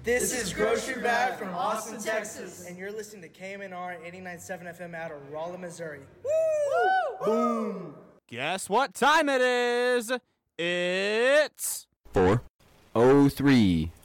This is Grocery Bag from Austin, Texas. And you're listening to KMNR 89.7 FM out of Rolla, Missouri. Woo! Boom! Guess what time it is? It's 4:03.